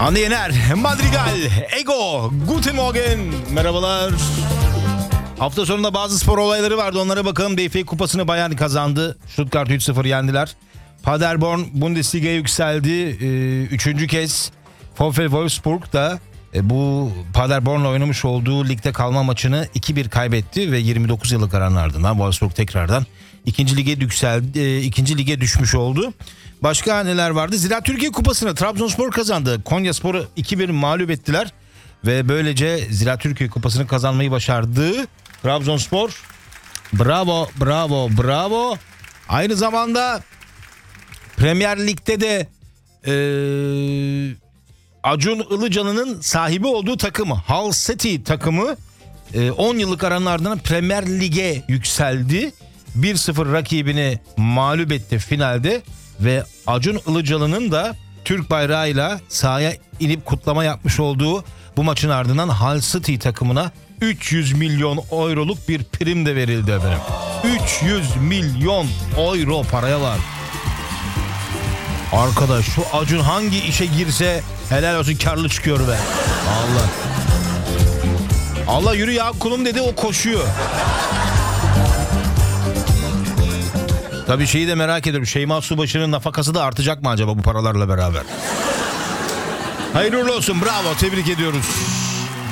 Hande Yener, Madrigal, Ego, Guten Morgen, merhabalar. Hafta sonunda bazı spor olayları vardı, onlara bakalım. DFB Kupası'nı Bayern kazandı. Stuttgart 3-0 yendiler. Paderborn Bundesliga'ya yükseldi. Üçüncü kez VfL Wolfsburg da bu Paderborn'la oynamış olduğu ligde kalma maçını 2-1 kaybetti ve 29 yıllık aranın ardından Wolfsburg tekrardan ikinci lige düşmüş oldu. Başka neler vardı? Ziraat Türkiye Kupası'nı Trabzonspor kazandı. Konyaspor'u 2-1 mağlup ettiler ve böylece Ziraat Türkiye Kupası'nı kazanmayı başardı. Trabzonspor, bravo, bravo, bravo. Aynı zamanda Premier Lig'de de Acun Ilıcalı'nın sahibi olduğu takımı, Hull City takımı 10 yıllık aranın ardından Premier Lig'e yükseldi. 1-0 rakibini mağlup etti finalde ve Acun Ilıcalı'nın da Türk bayrağıyla sahaya inip kutlama yapmış olduğu bu maçın ardından Hull City takımına 300 milyon euroluk bir prim de verildi efendim. 300 milyon euro paraya var. Arkadaş şu Acun hangi işe girse helal olsun, karlı çıkıyor be. Allah. Allah yürü ya kulum dedi, o koşuyor. Tabii şeyi de merak ediyorum. Şeyma Subaşı'nın nafakası da artacak mı acaba bu paralarla beraber? Hayırlı olsun, bravo, tebrik ediyoruz.